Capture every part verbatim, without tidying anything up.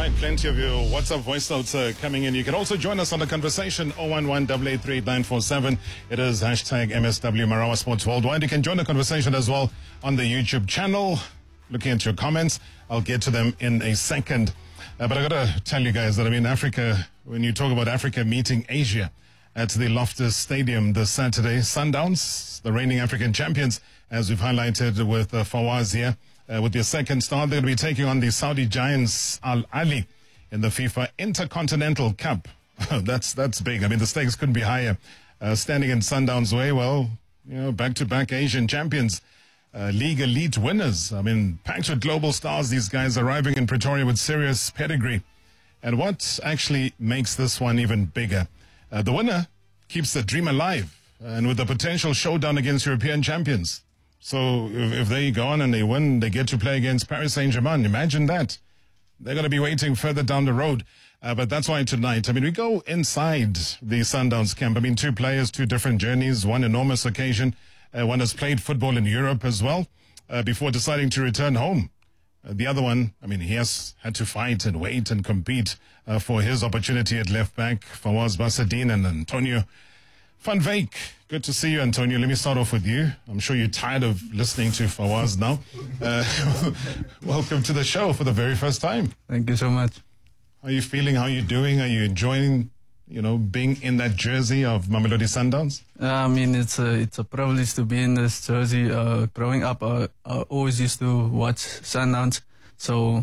right, plenty of your WhatsApp voice notes uh, coming in. You can also join us on the conversation, oh one one, eight eight three, eight nine four seven. It is hashtag M S W Marawa Sports Worldwide. You can join the conversation as well on the YouTube channel. Looking at your comments, I'll get to them in a second. Uh, but I got to tell you guys that, I mean, Africa, when you talk about Africa meeting Asia at the Loftus Stadium this Saturday, Sundowns, the reigning African champions, as we've highlighted with uh, Fawaz here, uh, with their second start, they're going to be taking on the Saudi giants Al Ahly in the FIFA Intercontinental Cup. that's that's big. I mean, the stakes couldn't be higher. Uh, standing in Sundowns' way, well, you know, back-to-back Asian champions. Uh, league elite winners. I mean, packed with global stars, these guys arriving in Pretoria with serious pedigree. And what actually makes this one even bigger? Uh, the winner keeps the dream alive and with a potential showdown against European champions. So if, if they go on and they win, they get to play against Paris Saint-Germain. Imagine that. They're going to be waiting further down the road. Uh, but that's why tonight, I mean, we go inside the Sundowns camp. I mean, two players, two different journeys, one enormous occasion. Uh, one has played football in Europe as well uh, before deciding to return home. Uh, the other one, I mean, he has had to fight and wait and compete uh, for his opportunity at left back. Fawaz Basadine and Antonio van Wyk. Good to see you, Antonio. Let me start off with you. I'm sure you're tired of listening to Fawaz now. Uh, welcome to the show for the very first time. Thank you so much. How are you feeling? How are you doing? Are you enjoying, you know, being in that jersey of Mamelodi Sundowns? Uh, I mean, it's a it's a privilege to be in this jersey. Uh, growing up, uh, I always used to watch Sundowns, so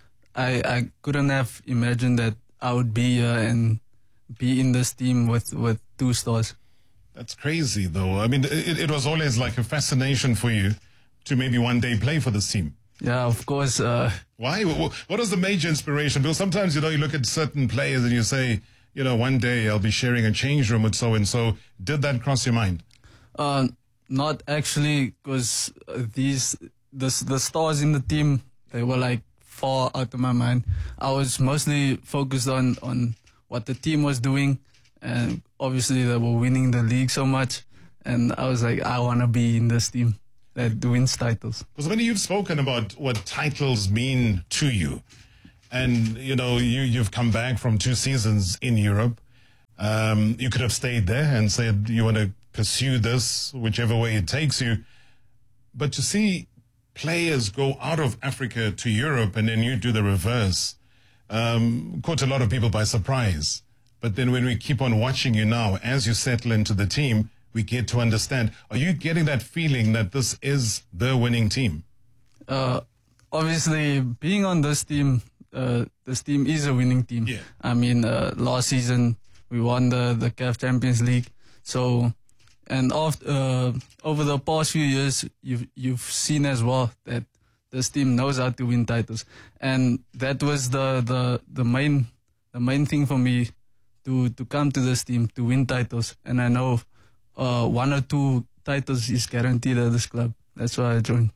I I couldn't have imagined that I would be here and be in this team with, with two stars. That's crazy, though. I mean, it, it was always like a fascination for you to maybe one day play for this team. Yeah, of course. Uh, Why? What was the major inspiration? Because sometimes, you know, you look at certain players and you say, you know, one day I'll be sharing a change room with so-and-so. Did that cross your mind? Uh, not actually, because these the the stars in the team, they were like far out of my mind. I was mostly focused on, on what the team was doing, and obviously they were winning the league so much, and I was like, I want to be in this team that wins titles. Because when you've spoken about what titles mean to you, and, you know, you, you've come back from two seasons in Europe. Um, you could have stayed there and said you want to pursue this, whichever way it takes you. But to see players go out of Africa to Europe and then you do the reverse, um, caught a lot of people by surprise. But then when we keep on watching you now, as you settle into the team, we get to understand. Are you getting that feeling that this is the winning team? Uh, obviously, being on this team, Uh, this team is a winning team. Yeah. I mean, uh, last season we won the, the C A F Champions League. So, and after, uh, over the past few years, you've, you've seen as well that this team knows how to win titles. And that was the, the, the main, the main thing for me to, to come to this team, to win titles. And I know, uh, one or two titles is guaranteed at this club. That's why I joined.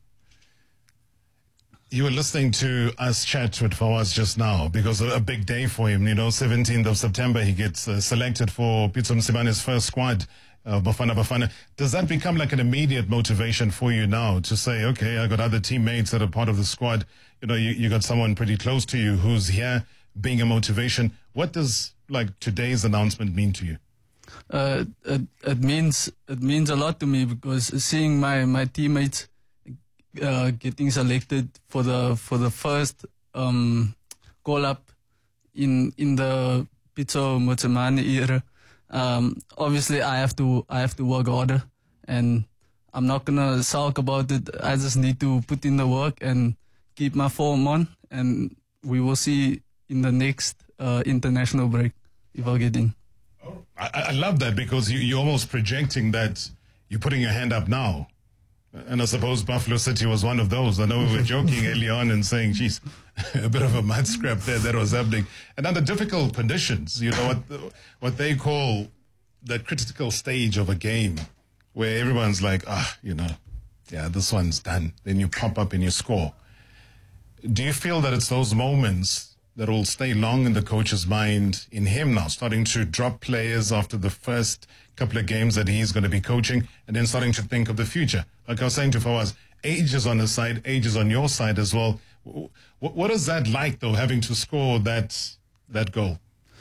You were listening to us chat with Fawaz just now because a, a big day for him. You know, seventeenth of September, he gets uh, selected for Pitso Msibane's first squad, uh, Bafana Bafana. Does that become like an immediate motivation for you now to say, okay, I got other teammates that are part of the squad. You know, you, you got someone pretty close to you who's here being a motivation. What does like today's announcement mean to you? Uh, it, it means it means a lot to me because seeing my, my teammates Uh, getting selected for the for the first um, call up in in the Pitso Motsamani era. Um, obviously, I have to I have to work harder, and I'm not gonna sulk about it. I just need to put in the work and keep my form on, and we will see in the next uh, international break if I get in. Oh, I, I love that because you, you're almost projecting that you're putting your hand up now. And I suppose Buffalo City was one of those. I know we were joking early on and saying, geez, a bit of a mud scrap there that was happening. And under difficult conditions, you know, what what they call the critical stage of a game where everyone's like, ah, you know, yeah, this one's done. Then you pop up and you score. Do you feel that it's those moments that will stay long in the coach's mind, in him now, starting to drop players after the first couple of games that he's going to be coaching and then starting to think of the future? Like I was saying to Fawaz, age is on his side, age is on your side as well. What, what is that like, though, having to score that that goal?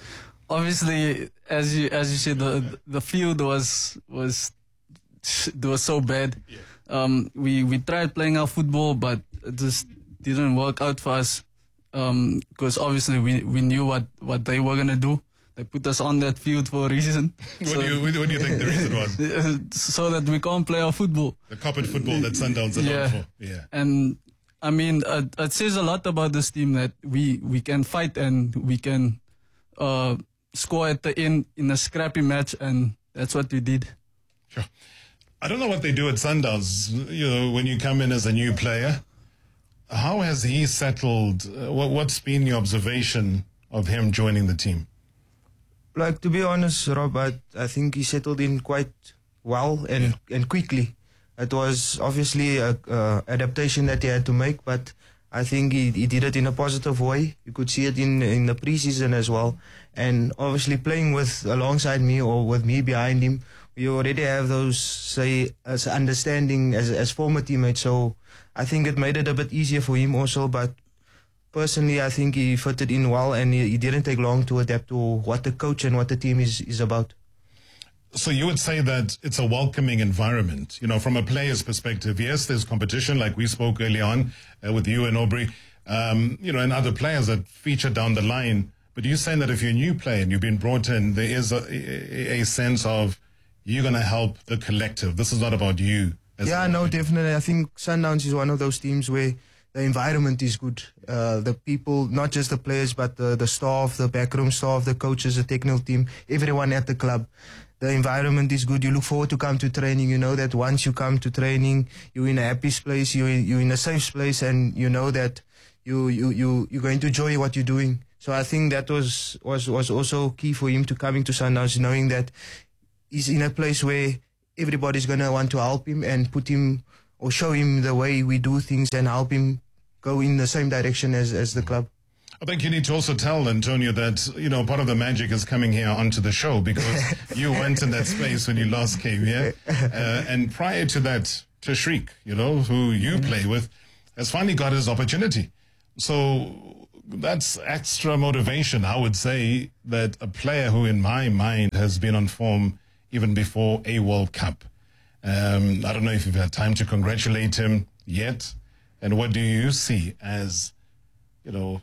Obviously, as you as you said, the the field was was it was so bad. Yeah. Um, we we tried playing our football, but it just didn't work out for us. Um, because obviously we we knew what what they were gonna do. They put us on that field for a reason. What, so, do you, what do you think the reason was? So that we can't play our football. The carpet football that Sundowns are yeah. known for. Yeah. And I mean, uh, it says a lot about this team that we, we can fight and we can uh, score at the end in a scrappy match, and that's what we did. Sure. I don't know what they do at Sundowns. You know, when you come in as a new player, how has he settled? Uh, what, what's been your observation of him joining the team? Like, to be honest, Rob, I, I think he settled in quite well and, yeah. and quickly. It was obviously a uh, adaptation that he had to make, but I think he, he did it in a positive way. You could see it in in the preseason as well. And obviously playing with alongside me or with me behind him, we already have those, say, as understanding as as former teammates. So I think it made it a bit easier for him also, but personally, I think he fitted in well, and he, he didn't take long to adapt to what the coach and what the team is, is about. So you would say that it's a welcoming environment, you know, from a player's perspective. Yes, there's competition, like we spoke early on uh, with you and Aubrey, um, you know, and other players that feature down the line. But you're saying that if you're a new player and you've been brought in, there is a, a, a sense of you're going to help the collective. This is not about you. Yeah, no, definitely. I think Sundowns is one of those teams where the environment is good. Uh, the people, not just the players, but the, the staff, the backroom staff, the coaches, the technical team, everyone at the club. The environment is good. You look forward to come to training. You know that once you come to training, you're in a happy place, you're in, you're in a safe place, and you know that you, you, you, you're going to enjoy what you're doing. So I think that was, was, was also key for him to coming to Sundowns, knowing that he's in a place where everybody's going to want to help him and put him or show him the way we do things and help him go in the same direction as, as the club. I think you need to also tell Antonio that, you know, part of the magic is coming here onto the show, because you went in that space when you last came here. Uh, and prior to that, Tashreeq, you know, who you play with, has finally got his opportunity. So that's extra motivation, I would say, that a player who in my mind has been on form even before a World Cup. Um, I don't know if you've had time to congratulate him yet. And what do you see as, you know,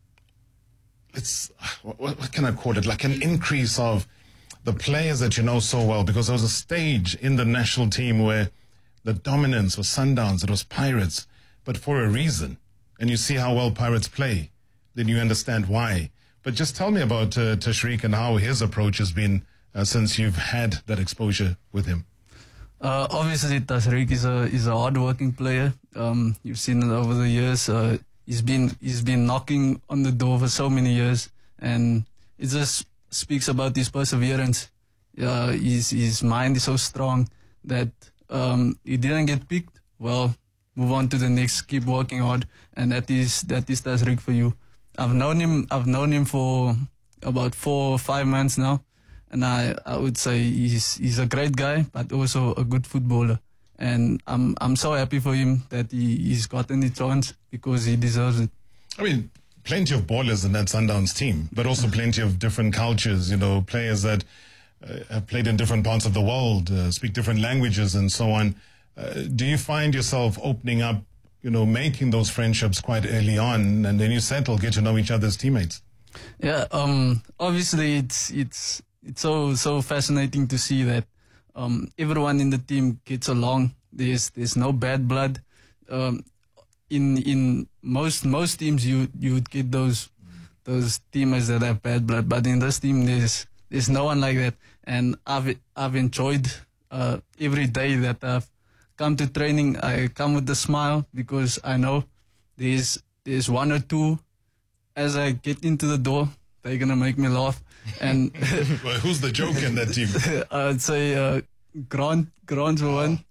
it's, what, what can I call it? Like an increase of the players that you know so well, because there was a stage in the national team where the dominance was Sundowns, it was Pirates, but for a reason. And you see how well Pirates play, then you understand why. But just tell me about uh, Tashreeq and how his approach has been uh, since you've had that exposure with him. Uh, obviously, Tashreeq is a is a hard-working player. Um, you've seen it over the years. Uh, he's been he's been knocking on the door for so many years, and it just speaks about his perseverance. Uh, his his mind is so strong that um, he didn't get picked. Well, move on to the next. Keep working hard, and that is that is Tashreeq for you. I've known him. I've known him for about four or five months now. And I, I would say he's he's a great guy, but also a good footballer. And I'm I'm so happy for him that he, he's gotten the chance, because he deserves it. I mean, plenty of ballers in that Sundowns team, but also plenty of different cultures, you know, players that uh, have played in different parts of the world, uh, speak different languages and so on. Uh, do you find yourself opening up, you know, making those friendships quite early on, and then you settle, get to know each other's teammates? Yeah, um, obviously it's it's It's so so fascinating to see that um, everyone in the team gets along. There's there's no bad blood. Um, in in most most teams you you would get those those teammates that have bad blood, but in this team there's there's no one like that. And I've I've enjoyed uh, every day that I've come to training. I come with a smile, because I know there's there's one or two as I get into the door, they're gonna make me laugh. And well, who's the joke in that team? I'd say uh, Grant, Grant for one,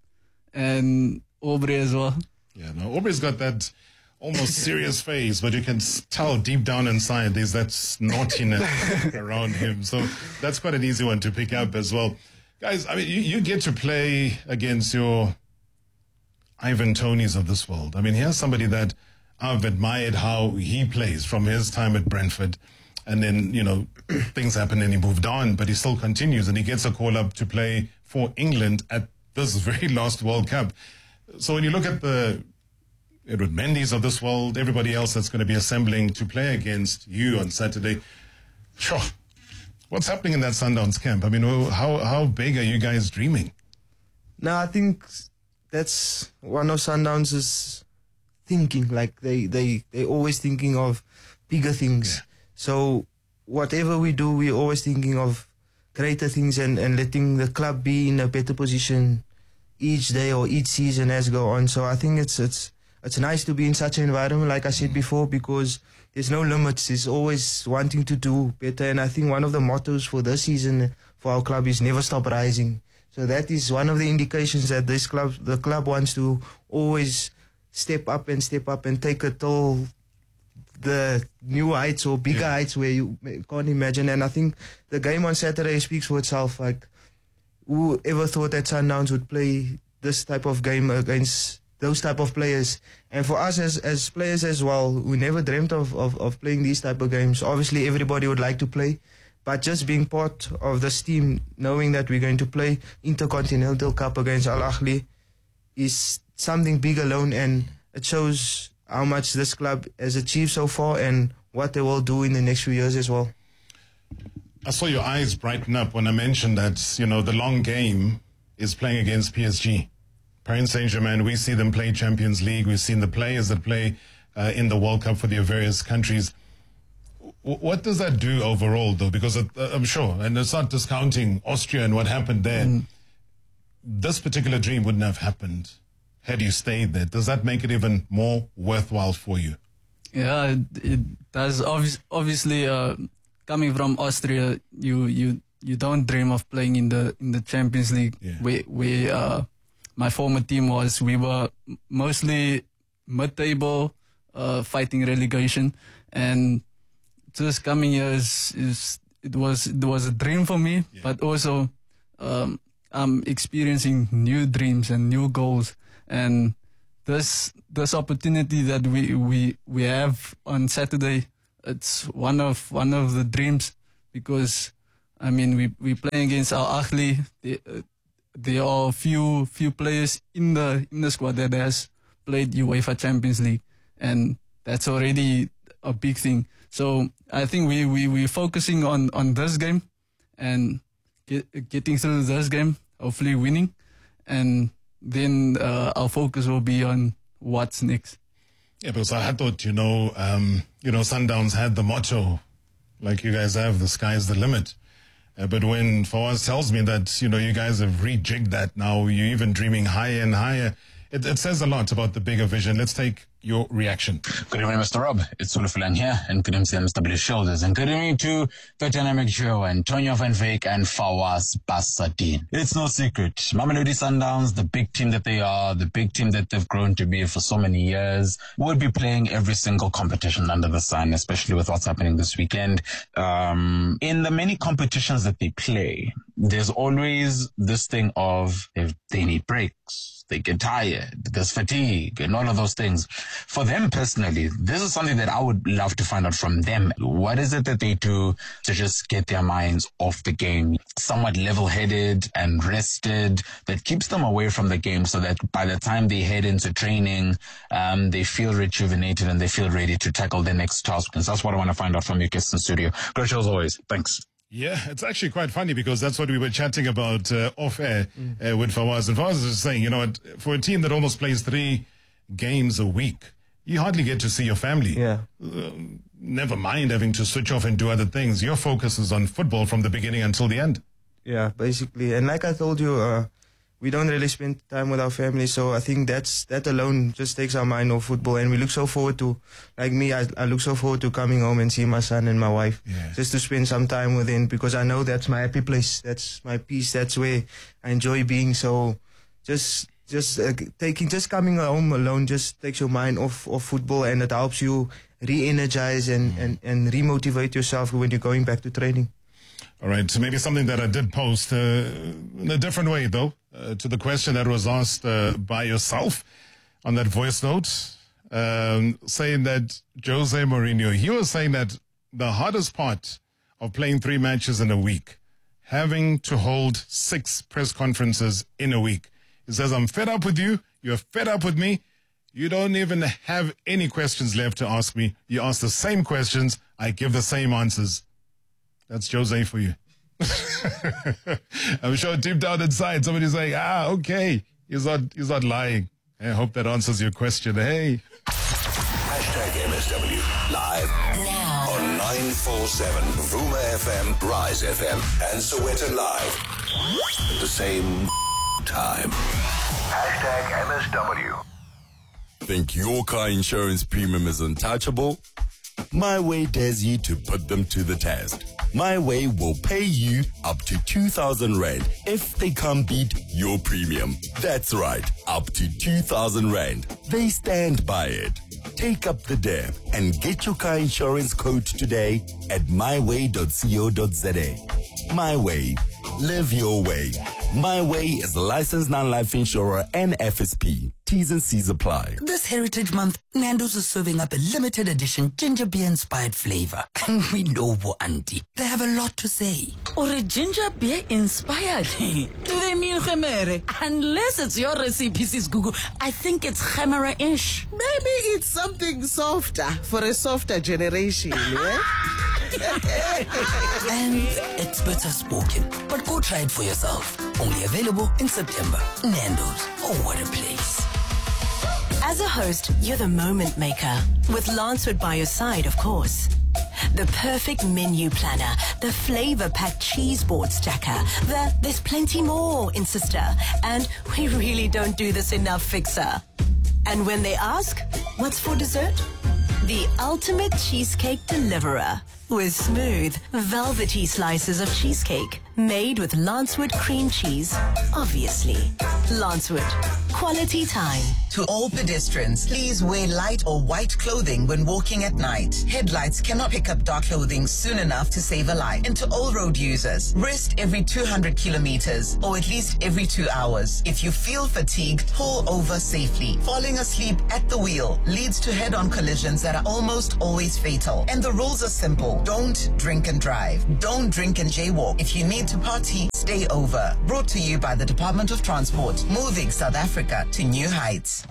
and Aubrey as well. Yeah, no, Aubrey's got that almost serious face, but you can tell deep down inside there's that naughtiness around him. So that's quite an easy one to pick up as well. Guys, I mean, you, you get to play against your Ivan Tonys of this world. I mean, here's somebody that I've admired how he plays from his time at Brentford. And then, you know, things happen and he moved on, but he still continues and he gets a call up to play for England at this very last World Cup. So when you look at the Edward Mendy's of this world, everybody else that's going to be assembling to play against you on Saturday, sure, what's happening in that Sundowns camp? I mean, how, how big are you guys dreaming? No, I think that's one of Sundowns' thinking. Like they, they, they're always thinking of bigger things. Yeah. So whatever we do, we're always thinking of greater things and, and letting the club be in a better position each day or each season as go on. So I think it's it's it's nice to be in such an environment, like I said before, because there's no limits. There's always wanting to do better. And I think one of the mottos for this season for our club is never stop rising. So that is one of the indications that this club, the club wants to always step up and step up and take it till the new heights or bigger yeah. heights where you can't imagine. And I think the game on Saturday speaks for itself. Like, who ever thought that Sundowns would play this type of game against those type of players? And for us as as players as well, we never dreamt of, of, of playing these type of games. Obviously, everybody would like to play, but just being part of this team, knowing that we're going to play Intercontinental Cup against Al Ahly is something big alone, and it shows how much this club has achieved so far and what they will do in the next few years as well. I saw your eyes brighten up when I mentioned that, you know, the long game is playing against P S G. Paris Saint-Germain, we see them play Champions League. We've seen the players that play uh, in the World Cup for their various countries. W- what does that do overall, though? Because it, uh, I'm sure, and it's not discounting Austria and what happened there. Mm. This particular dream wouldn't have happened had you stayed there. Does that make it even more worthwhile for you? Yeah, it, it does. Obvi- obviously, uh, coming from Austria, you, you you don't dream of playing in the in the Champions League. Yeah. We we uh, my former team was. We were mostly mid-table, uh, fighting relegation, and just coming here is, is it was it was a dream for me. Yeah. But also, um, I'm experiencing new dreams and new goals. And this this opportunity that we, we we have on Saturday, it's one of one of the dreams, because I mean we we playing against Al Ahly. There, uh, there are few few players in the in the squad that has played UEFA Champions League, and that's already a big thing. So I think we we we focusing on on this game and get, getting through this game, hopefully winning, and then uh, our focus will be on what's next. Yeah, because I thought, you know, um, you know, Sundowns had the motto, like you guys have, the sky's the limit. Uh, but when Fawaz tells me that, you know, you guys have rejigged that now, you're even dreaming higher and higher, it, it says a lot about the bigger vision. Let's take your reaction. Good evening, Mister Rob. It's Ulufulan here, and good evening to Mister Blue Shoulders, and good evening to the dynamic duo, Antonio van Veek and Fawaz Basadin. It's no secret, Mamelodi Sundowns, the big team that they are, the big team that they've grown to be for so many years, will be playing every single competition under the sun, especially with what's happening this weekend. Um, in the many competitions that they play, there's always this thing of if they need breaks, they get tired, there's fatigue, and all of those things. For them personally, this is something that I would love to find out from them. What is it that they do to just get their minds off the game, somewhat level-headed and rested, that keeps them away from the game, so that by the time they head into training, um, they feel rejuvenated and they feel ready to tackle the next task? And that's what I want to find out from your guests in studio. Great show as always. Thanks. Yeah, it's actually quite funny, because that's what we were chatting about uh, off-air uh, with Fawaz. And Fawaz was saying, you know, for a team that almost plays three games a week, you hardly get to see your family. Yeah. Uh, never mind having to switch off and do other things. Your focus is on football from the beginning until the end. Yeah, basically. And like I told you, uh, we don't really spend time with our family, so I think that's that alone just takes our mind off football. And we look so forward to, like me, I, I look so forward to coming home and seeing my son and my wife, yeah. just to spend some time with him, because I know that's my happy place, that's my peace, that's where I enjoy being. So just just uh, taking just coming home alone just takes your mind off of football, and it helps you re-energize and, mm. and, and re-motivate yourself when you're going back to training. All right, so maybe something that I did post uh, in a different way, though, uh, to the question that was asked uh, by yourself on that voice note. um, saying that Jose Mourinho, he was saying that the hardest part of playing three matches in a week, having to hold six press conferences in a week. He says, I'm fed up with you. You're fed up with me. You don't even have any questions left to ask me. You ask the same questions. I give the same answers. That's Jose for you. I'm sure deep down inside, somebody's like, ah, okay. He's not, he's not lying. I hope that answers your question. Hey. Hashtag M S W live now on nine four seven Vuma F M, Rise F M, and Soweto Live at the same time. Hashtag M S W. Think your car insurance premium is untouchable? My Way dares you to put them to the test. My Way will pay you up to two thousand rand if they can't beat your premium. That's right, up to two thousand rand. They stand by it. Take up the dare and get your car insurance quote today at my way dot co dot za. My Way. Live your way. My Way is a licensed non-life insurer and F S P. T's and C's apply. This Heritage Month, Nando's is serving up a limited edition ginger beer inspired flavor. And we know Bo Auntie, they have a lot to say. Or a ginger beer inspired? Do they mean gemere? Unless it's your recipe, Sis Gugu, I think it's gemere-ish. Maybe it's something softer for a softer generation, yeah? And experts have spoken, but go try it for yourself. Only available in September. Nando's. Oh, what a place. As a host, you're the moment maker. With Lancewood by your side, of course. The perfect menu planner, the flavor-packed cheese board stacker, the there's plenty more in Sister, and we really don't do this enough fixer. And when they ask, what's for dessert? The ultimate cheesecake deliverer. With smooth, velvety slices of cheesecake made with Lancewood cream cheese, obviously. Lancewood. Quality time. To all pedestrians, please wear light or white clothing when walking at night. Headlights cannot pick up dark clothing soon enough to save a life. And to all road users, rest every two hundred kilometers or at least every two hours. If you feel fatigued, pull over safely. Falling asleep at the wheel leads to head-on collisions that are almost always fatal. And the rules are simple. Don't drink and drive. Don't drink and jaywalk. If you need to party, stay over. Brought to you by the Department of Transport, moving South Africa to new heights.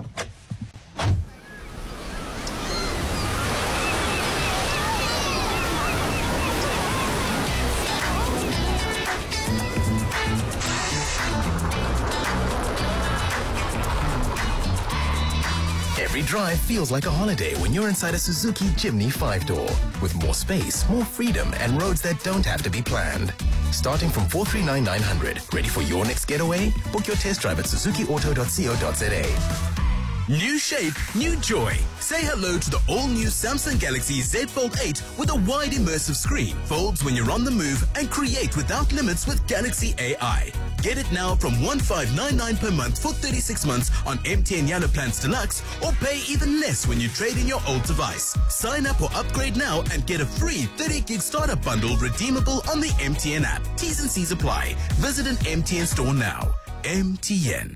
Every drive feels like a holiday when you're inside a Suzuki Jimny five-door. With more space, more freedom, and roads that don't have to be planned. Starting from four three nine nine hundred. Ready for your next getaway? Book your test drive at suzuki auto dot co dot za. New shape, new joy. Say hello to the all-new Samsung Galaxy Z Fold eight with a wide immersive screen. Folds when you're on the move and create without limits with Galaxy A I. Get it now from one five nine nine per month for thirty-six months on M T N Yellow Plans Deluxe, or pay even less when you trade in your old device. Sign up or upgrade now and get a free thirty gig startup bundle redeemable on the M T N app. T's and C's apply. Visit an M T N store now. M T N.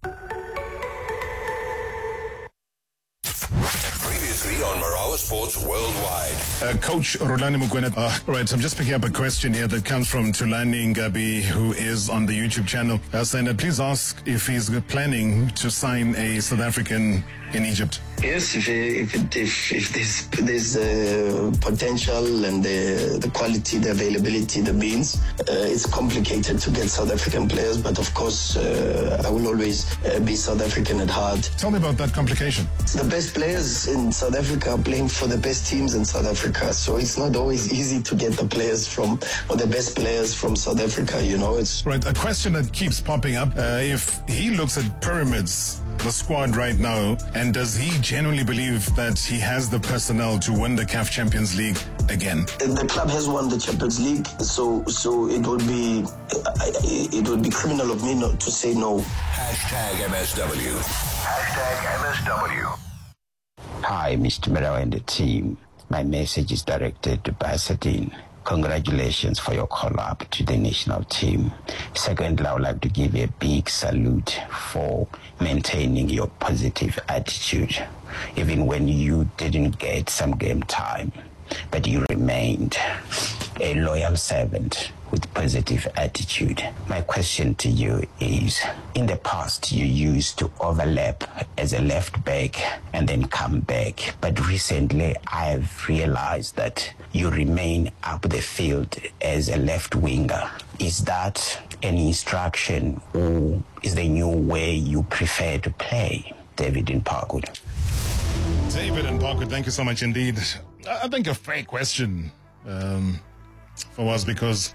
Previously on Marawa Sports Worldwide. Uh, Coach Rulani Mokoena. Uh, right, so I'm just picking up a question here that comes from Tulani Ngabi, who is on the YouTube channel, uh, saying that please ask if he's planning to sign a South African in Egypt. Yes, if if it, if, if there's there's uh, potential and the the quality, the availability, the means, uh, it's complicated to get South African players. But of course, uh, I will always uh, be South African at heart. Tell me about that complication. The best players in South Africa are playing for the best teams in South Africa, so it's not always easy to get the players from or the best players from South Africa. You know, it's right. A question that keeps popping up: uh, if he looks at Pyramids, the squad right now, and does he genuinely believe that he has the personnel to win the C A F Champions League again? The club has won the Champions League, so so it would be it would be criminal of me not to say no. Hashtag M S W. Hashtag M S W. Hi, Mister Marawa and the team. My message is directed to Bassadine. Congratulations for your call-up to the national team. Secondly, I would like to give you a big salute for maintaining your positive attitude. even when you didn't get some game time, but you remained a loyal servant with positive attitude. My question to you is, in the past you used to overlap as a left back and then come back, but recently I've realized that you remain up the field as a left winger. Is that an instruction, or is there a new way you prefer to play? David in Parkwood. David in Parkwood, thank you so much indeed. I think a fair question um, for us, because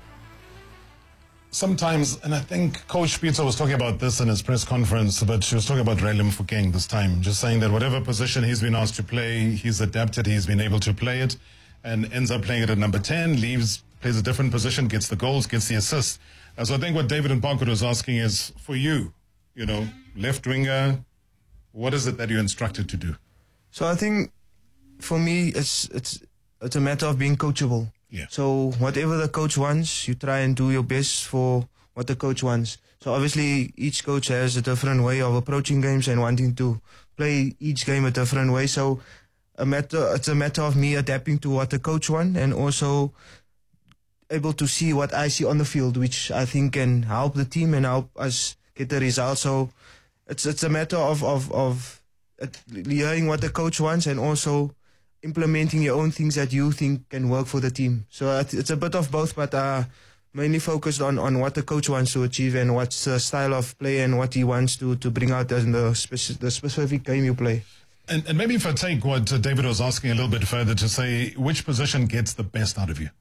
sometimes, and I think Coach Peter was talking about this in his press conference, but she was talking about Riley Mofokeng this time, just saying that whatever position he's been asked to play, he's adapted, he's been able to play it, and ends up playing it at number ten, leaves, plays a different position, gets the goals, gets the assists. Uh, so I think what David in Parkwood was asking is, for you, you know, left winger, what is it that you're instructed to do? So I think for me, it's it's it's a matter of being coachable. Yeah. So whatever the coach wants, you try and do your best for what the coach wants. So obviously each coach has a different way of approaching games and wanting to play each game a different way. So a matter it's a matter of me adapting to what the coach wants, and also able to see what I see on the field, which I think can help the team and help us get the result. So it's it's a matter of of of hearing what the coach wants and also implementing your own things that you think can work for the team. So it's a bit of both, but uh, mainly focused on, on what the coach wants to achieve and what's the style of play and what he wants to, to bring out in the, speci- the specific game you play. And, and maybe if I take what uh, David was asking a little bit further, to say which position gets the best out of you?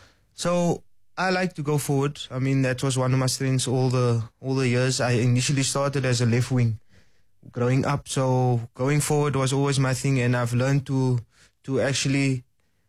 So I like to go forward. I mean, that was one of my strengths all the all the years. I initially started as a left wing growing up, so going forward was always my thing, and I've learned to to actually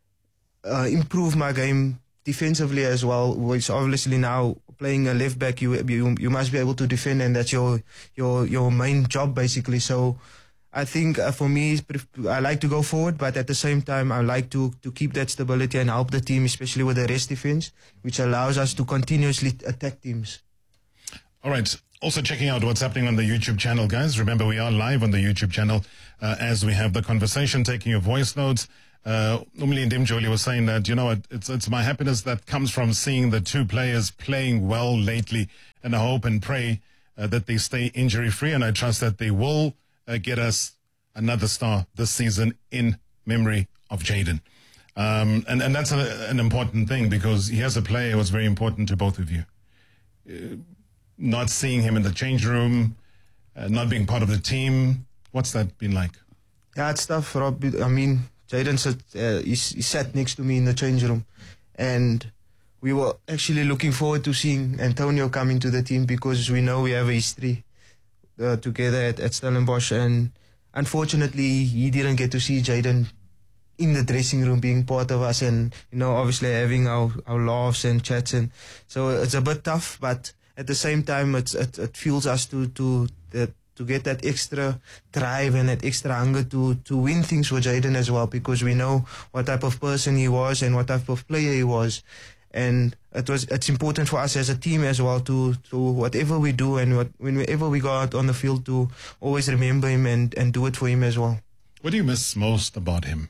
uh, improve my game defensively as well, which obviously now playing a left back, you, you you must be able to defend, and that's your your your main job basically. So I think uh, for me, I like to go forward, but at the same time, I like to, to keep that stability and help the team, especially with the rest defense, which allows us to continuously attack teams. All right. Also checking out what's happening on the YouTube channel, guys. Remember, we are live on the YouTube channel uh, as we have the conversation, taking your voice notes. Uh, Umli and Dimjoli was saying that, you know, it, it's it's my happiness that comes from seeing the two players playing well lately, and I hope and pray uh, that they stay injury-free, and I trust that they will uh, get us another star this season in memory of Jayden. Um, and, and that's a, an important thing, because he has a player who was very important to both of you. Uh, not seeing him in the change room, uh, not being part of the team, what's that been like? Yeah, it's tough, Rob. I mean, Jayden sat, uh, he, he sat next to me in the change room, and we were actually looking forward to seeing Antonio come into the team, because we know we have a history uh, together at, at Stellenbosch, and unfortunately he didn't get to see Jayden in the dressing room being part of us, and you know, obviously having our, our laughs and chats, and so it's a bit tough, but at the same time it's, it, it fuels us to to that to get that extra drive and that extra hunger to to win things for Jayden as well, because we know what type of person he was and what type of player he was, and it was it's important for us as a team as well to to whatever we do and what, whenever we go out on the field, to always remember him and and do it for him as well. What do you miss most about him?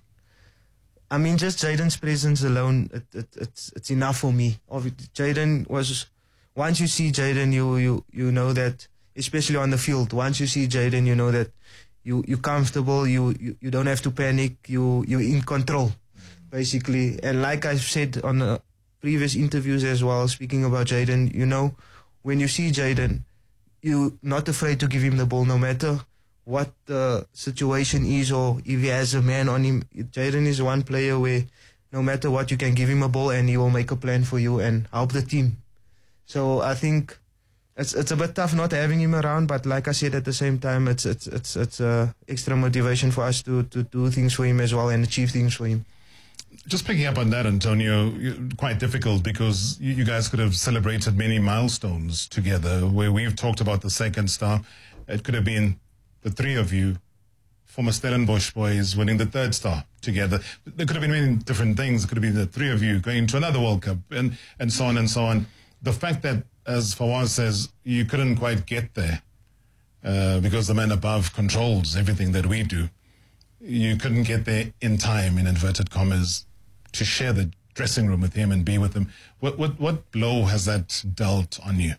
I mean, just Jayden's presence alone, it, it, it's it's enough for me. Jayden was, once you see Jayden, you you you know that, especially on the field, once you see Jayden, you know that you you're comfortable, you, you you don't have to panic, you you're in control, basically. And like I've said on the previous interviews as well, speaking about Jayden, you know, when you see Jayden, you're not afraid to give him the ball, no matter what the situation is, or if he has a man on him. Jayden is one player where no matter what, you can give him a ball and he will make a plan for you and help the team. So I think it's it's a bit tough not having him around, but like I said, at the same time, it's it's it's it's uh, extra motivation for us to to do things for him as well and achieve things for him. Just picking up on that, Antonio, quite difficult, because you, you guys could have celebrated many milestones together, where we've talked about the second star. It could have been the three of you, former Stellenbosch boys, winning the third star together. There could have been many different things. It could have been the three of you going to another World Cup, and, and so on and so on. The fact that, as Fawaz says, you couldn't quite get there uh, because the man above controls everything that we do. you couldn't get there in time, in inverted commas, to share the dressing room with him and be with him. What what what blow has that dealt on you?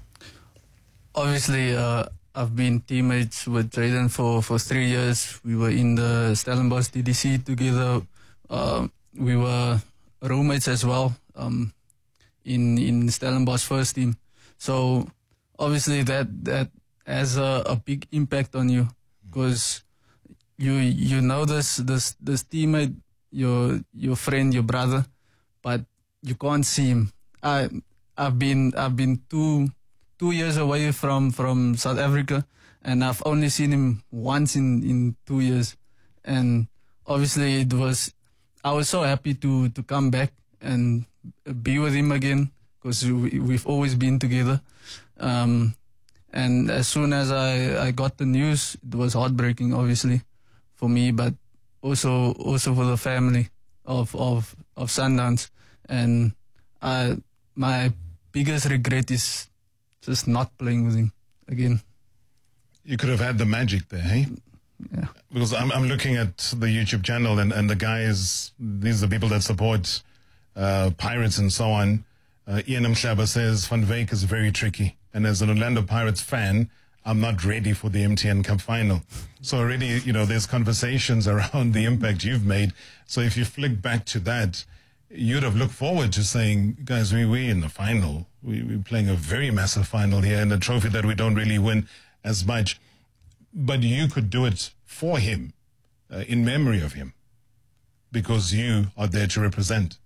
Obviously, uh, I've been teammates with Drayden for, for three years. We were in the Stellenbosch D D C together. Uh, we were roommates as well um, in in Stellenbosch first team. So obviously that that has a, a big impact on you, because you you know this this this teammate, your your friend, your brother, but you can't see him. I I've been I've been two two years away from, from South Africa, and I've only seen him once in, in two years. And obviously it was I was so happy to, to come back and be with him again, because we, we've always been together. Um, and as soon as I, I got the news, it was heartbreaking, obviously, for me, but also also for the family of of, of Sundowns. And I, my biggest regret is just not playing with him again. You could have had the magic there, hey? Yeah. Because I'm I'm looking at the YouTube channel, and, and the guys, these are the people that support uh, Pirates and so on. Uh, Ian Mhlaba says Van Wyk is very tricky. And as an Orlando Pirates fan, I'm not ready for the M T N Cup final. So already, you know, there's conversations around the impact you've made. So if you flick back to that, you'd have looked forward to saying, guys, we, we're in the final. We, we're playing a very massive final here, and a trophy that we don't really win as much. But you could do it for him, uh, in memory of him, because you are there to represent.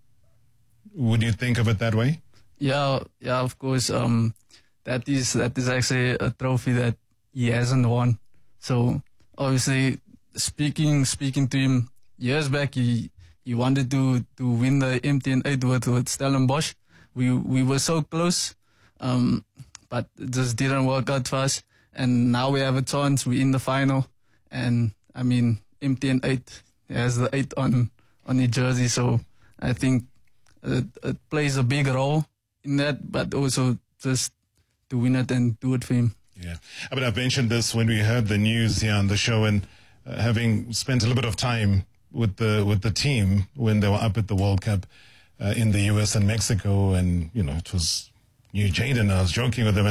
Would you think of it that way? Yeah, yeah, of course. Um, that is that is actually a trophy that he hasn't won. So obviously, speaking speaking to him years back, he he wanted to to win the M T N eight with with Stellenbosch. We we were so close, um, but it just didn't work out for us. And now we have a chance. We're in the final, and I mean M T N eight has the eight on on his jersey. So I think it, it plays a big role in that, but also just to win it and do it for him. Yeah, I mean, I've mentioned this when we heard the news here on the show, and uh, having spent a little bit of time with the with the team when they were up at the World Cup uh, in the U S and Mexico, and you know, it was New Jaden. I was joking with them.